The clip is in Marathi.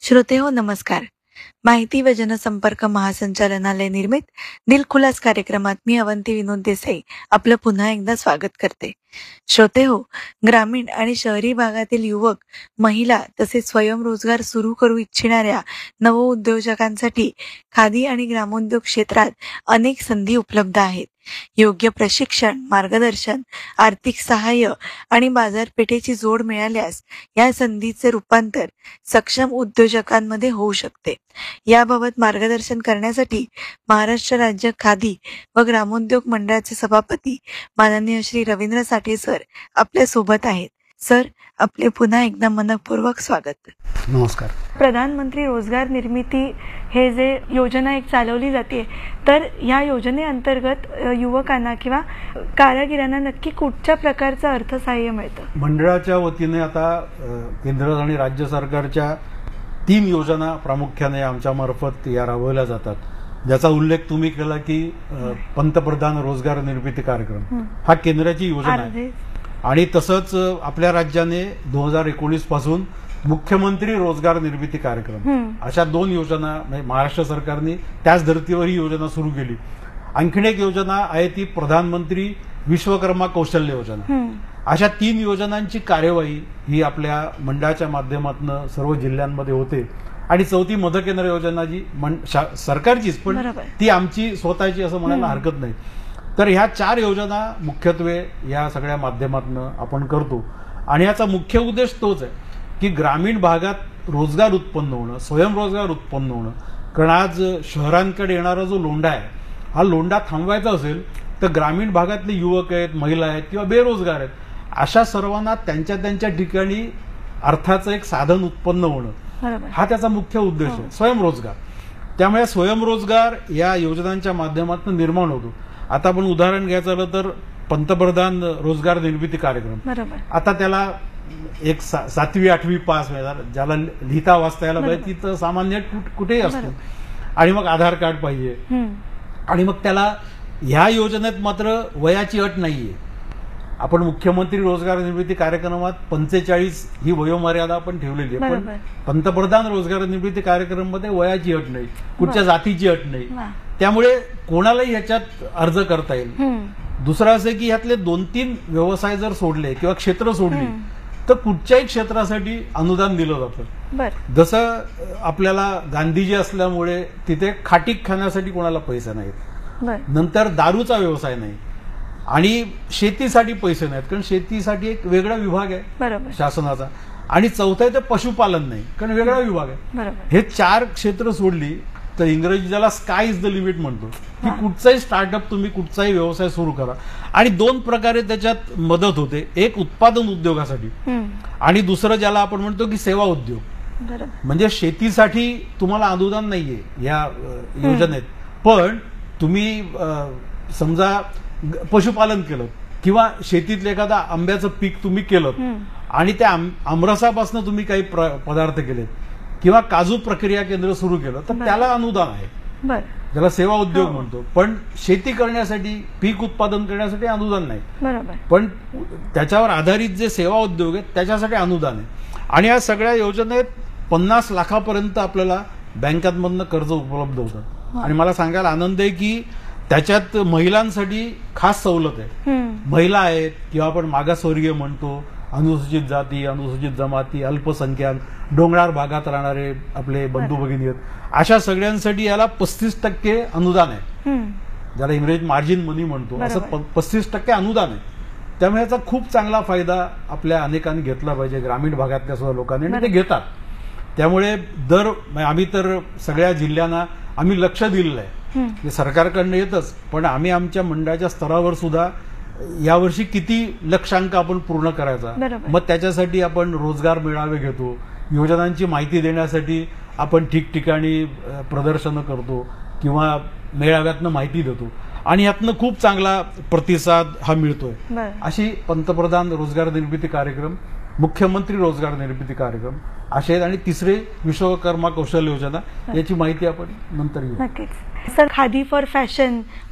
श्रोतेहो नमस्कार. माहिती व जनसंपर्क महासंचालनालय निर्मित दिलखुलास कार्यक्रमात मी अवंती विनोद देसाई आपलं पुन्हा एकदा स्वागत करते. श्रोतेहो, ग्रामीण आणि शहरी भागातील युवक, महिला तसेच स्वयंरोजगार सुरू करू इच्छिणाऱ्या नवउद्योजकांसाठी खादी आणि ग्रामोद्योग क्षेत्रात अनेक संधी उपलब्ध आहेत. योग्य प्रशिक्षण, मार्गदर्शन, आर्थिक सहाय्य आणि बाजारपेठेची जोड मिळाल्यास या संधीचे रूपांतर सक्षम उद्योजकांमध्ये होऊ शकते. याबाबत मार्गदर्शन करण्यासाठी महाराष्ट्र राज्य खादी व ग्रामोद्योग मंडळाचे सभापती माननीय श्री रवींद्र साठे सर आपल्या सोबत आहेत. सर, आपले पुन्हा एकदा मनपूर्वक स्वागत. नमस्कार. प्रधानमंत्री रोजगार निर्मिती हे जे योजना एक चालवली जाते, तर या योजनेअंतर्गत युवकांना किंवा कारागिरांना नक्की कुठच्या प्रकारचं अर्थसहाय्य मिळतं? मंडळाच्या वतीने आता केंद्र आणि राज्य सरकारच्या 3 योजना प्रामुख्याने आमच्या मार्फत या राबवल्या जातात, ज्याचा उल्लेख तुम्ही केला की पंतप्रधान रोजगार निर्मिती कार्यक्रम हा केंद्राची योजना आहे. आणि तसंच आपल्या राज्याने 2019 पासून मुख्यमंत्री रोजगार निर्मिती कार्यक्रम अशा 2 योजना महाराष्ट्र सरकारने त्याच धर्तीवर ही योजना सुरू केली. आणखीन एक योजना आहे ती प्रधानमंत्री विश्वकर्मा कौशल्य योजना. अशा 3 योजनांची कार्यवाही ही आपल्या मंडळाच्या माध्यमातून सर्व जिल्ह्यांमध्ये होते. आणि 4थी मदकेंद्र योजना जी सरकारचीच पण ती आमची स्वतःची असं म्हणायला हरकत नाही. तर ह्या 4 योजना मुख्यत्वे या सगळ्या माध्यमातून आपण करतो. आणि याचा मुख्य उद्देश तोच आहे की ग्रामीण भागात रोजगार उत्पन्न होणं, स्वयंरोजगार उत्पन्न होणं. कारण आज शहरांकडे येणारा जो लोंढा आहे, हा लोंढा थांबवायचा असेल तर ग्रामीण भागातले युवक आहेत, महिला आहेत किंवा बेरोजगार आहेत, अशा सर्वांना त्यांच्या त्यांच्या ठिकाणी अर्थाचं एक साधन उत्पन्न होणं हा त्याचा मुख्य उद्देश आहे, स्वयंरोजगार. त्यामुळे स्वयंरोजगार या योजनांच्या माध्यमातून निर्माण होतो. आता आपण उदाहरण घ्यायचं झालं तर पंतप्रधान रोजगार निर्मिती कार्यक्रम, आता त्याला एक 7वी 8वी पास ज्याला लिहिता वाचता यायला पाहिजे तिथं सामान्य कुठेही असतो. आणि मग आधार कार्ड पाहिजे. आणि मग त्याला ह्या योजनेत मात्र वयाची अट नाहीये. आपण मुख्यमंत्री रोजगार निर्मिती कार्यक्रमात 45 ही वयोमर्यादा आपण ठेवलेली आहे, पण पंतप्रधान रोजगार निर्मिती कार्यक्रमामध्ये वयाची अट नाही, कुठच्या जातीची अट नाही. त्यामुळे कोणालाही याच्यात अर्ज करता येईल. दुसरं असं की यातले 2-3 व्यवसाय जर सोडले किंवा क्षेत्र सोडली तर कुठच्याही क्षेत्रासाठी अनुदान दिलं जातं. जसं आपल्याला गांधीजी असल्यामुळे तिथे खाटीक खाण्यासाठी कोणाला पैसे नाहीत, नंतर दारूचा व्यवसाय नाही आणि शेतीसाठी पैसे नाहीत, कारण शेतीसाठी एक वेगळा विभाग आहे शासनाचा. आणि 4थं आहे ते पशुपालन नाही, कारण वेगळा विभाग आहे. हे 4 क्षेत्र सोडली तर इंग्रजी ज्याला स्काय इज द लिमिट म्हणतो की कुठचाही स्टार्टअप तुम्ही कुठचाही व्यवसाय सुरू करा. आणि 2 प्रकारे त्याच्यात मदत होते, एक उत्पादन उद्योगासाठी आणि दुसरं ज्याला आपण म्हणतो की सेवा उद्योग. म्हणजे शेतीसाठी तुम्हाला अनुदान नाहीये या योजनेत, पण तुम्ही समजा पशुपालन केलं किंवा शेतीतलं एखादा आंब्याचं पीक तुम्ही केलं आणि त्या आमरसापासून तुम्ही काही पदार्थ केलेत किंवा काजू प्रक्रिया केंद्र सुरू केलं तर त्याला अनुदान आहे, ज्याला सेवा उद्योग म्हणतो. पण शेती करण्यासाठी, पीक उत्पादन करण्यासाठी अनुदान नाही. पण त्याच्यावर आधारित जे सेवा उद्योग आहेत त्याच्यासाठी अनुदान आहे. आणि या सगळ्या योजनेत 50 लाखापर्यंत आपल्याला बँकांमधनं कर्ज उपलब्ध होतं. आणि मला सांगायला आनंद आहे की त्याच्यात महिलांसाठी खास सवलत आहे. महिला आहेत किंवा आपण मागासवर्गीय म्हणतो, अनुसूचित जाती, अनुसूचित जमाती, अल्पसंख्याक, डोंगराळ भागात राहणारे आपले बंधू भगिनी आहेत, अशा सगळ्यांसाठी याला 35% अनुदान आहे, ज्याला इंग्रजीत मार्जिन मनी म्हणतो. असं 35% अनुदान आहे. त्यामुळे याचा खूप चांगला फायदा आपल्या अनेकांनी घेतला पाहिजे, ग्रामीण भागातल्या सुद्धा लोकांनी, आणि ते घेतात. त्यामुळे आम्ही तर सगळ्या जिल्ह्यांना आम्ही लक्ष दिलेलं आहे. सरकारकडनं येतच, पण आम्ही आमच्या मंडळाच्या स्तरावर सुद्धा यावर्षी किती लक्ष्यांक आपण पूर्ण करायचा, मग त्याच्यासाठी आपण रोजगार मेळावे घेतो, योजनांची माहिती देण्यासाठी आपण ठिकठिकाणी प्रदर्शनं करतो किंवा मेळाव्यातनं माहिती देतो. आणि यातनं खूप चांगला प्रतिसाद हा मिळतोय. अशी पंतप्रधान रोजगार निर्मिती कार्यक्रम, मुख्यमंत्री रोजगार निर्मिती कार्यक्रम असे आहेत. आणि तिसरे विश्वकर्मा कौशल्य योजना, याची माहिती आपण नंतर घेऊ. नक्कीच सर. Khadi for fashion